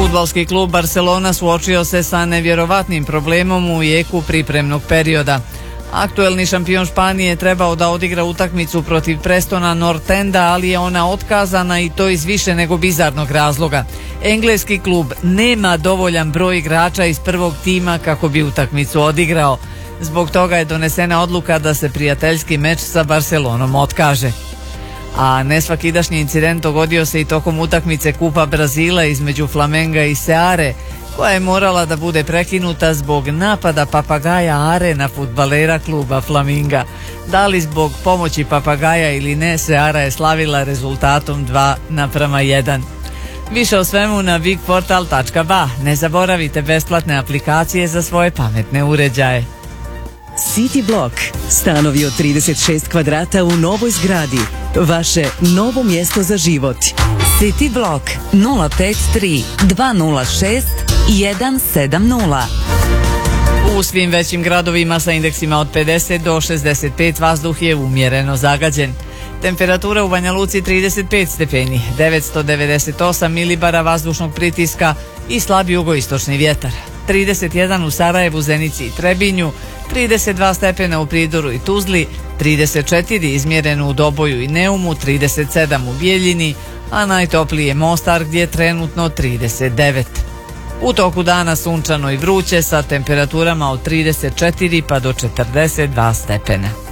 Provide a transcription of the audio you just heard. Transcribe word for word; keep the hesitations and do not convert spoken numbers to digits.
Fudbalski klub Barcelona suočio se sa nevjerovatnim problemom u jeku pripremnog perioda. Aktuelni šampion Španije je trebao da odigra utakmicu protiv Prestona North Enda, ali je ona otkazana i to iz više nego bizarnog razloga. Engleski klub nema dovoljan broj igrača iz prvog tima kako bi utakmicu odigrao. Zbog toga je donesena odluka da se prijateljski meč sa Barcelonom otkaže. A nesvakidašnji incident dogodio se i tokom utakmice Kupa Brazila između Flamenga i Seare, koja je morala da bude prekinuta zbog napada papagaja Are na fudbalera kluba Flaminga. Da li zbog pomoći papagaja ili ne, Seara je slavila rezultatom dva naprama jedan. Više o svemu na bigportal tačka ba. Ne zaboravite besplatne aplikacije za svoje pametne uređaje. City Block. Stanovi od trideset šest kvadrata u novoj zgradi. Vaše novo mjesto za život. City Block nula pet tri dva nula šest jedan sedam nula. U svim većim gradovima sa indeksima od pedeset do šezdeset pet vazduh je umjereno zagađen. Temperatura u Banja Luci trideset pet stepeni, devetsto devedeset osam milibara vazdušnog pritiska i slab jugoistočni vjetar. trideset jedan u Sarajevu, Zenici i Trebinju, trideset dva stepena u Pridoru i Tuzli, trideset četiri izmjereno u Doboju i Neumu, trideset sedam u Bijeljini, a najtopliji je Mostar gdje je trenutno trideset devet. U toku dana sunčano i vruće sa temperaturama od trideset četiri pa do četrdeset dva stepena.